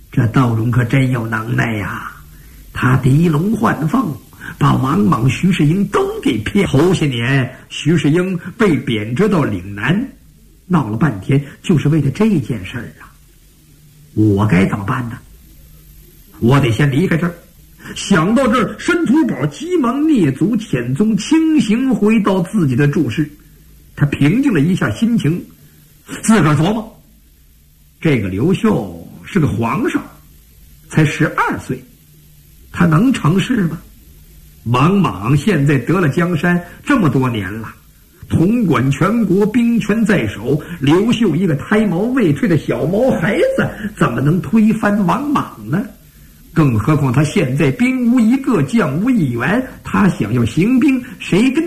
这窦融可真有能耐呀！他狄龙换凤，把王莽、徐世英都给骗。头些年，徐世英被贬谪到岭南，闹了半天，就是为了这件事儿啊！我该怎么办呢？我得先离开这儿。想到这儿，申屠宝急忙蹑足遣踪，轻行回到自己的住室。他平静了一下心情，自个儿琢磨：这个刘秀是个皇上，才12岁，他能成事吗？王莽现在得了江山这么多年了，统管全国，兵权在手。刘秀一个胎毛未退的小毛孩子，怎么能推翻王莽呢？更何况他现在兵无一个，将无一员，他想要行兵，谁跟